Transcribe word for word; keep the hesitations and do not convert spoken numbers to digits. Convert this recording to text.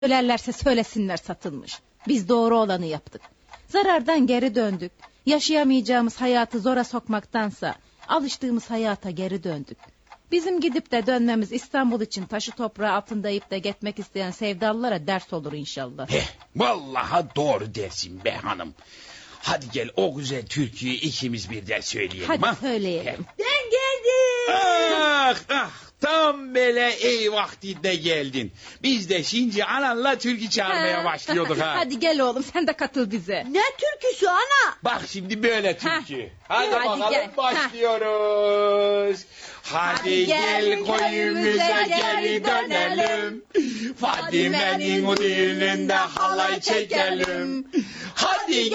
Söylerlerse söylesinler satılmış. Biz doğru olanı yaptık. Zarardan geri döndük. Yaşayamayacağımız hayatı zora sokmaktansa alıştığımız hayata geri döndük. Bizim gidip de dönmemiz İstanbul için taşı toprağı altında yiyip de gitmek isteyen sevdalılara ders olur inşallah. Heh, vallahi doğru dersin be hanım. Hadi gel o güzel türküyü ikimiz birden söyleyelim. Hadi ha? söyleyelim. Ben geldim. Ah ah tam böyle iyi vaktinde geldin. Biz de şimdi ananla türkü çalmaya başlıyorduk ha. Hadi gel oğlum sen de katıl bize. Ne türküsü ana? Bak şimdi böyle türkü. Hadi, Hadi bakalım gel. başlıyoruz. Hadi, Hadi gel gel koyumuza köyümüze geri geri dönelim. Fadime'nin o düğününde halay çekelim. Hadi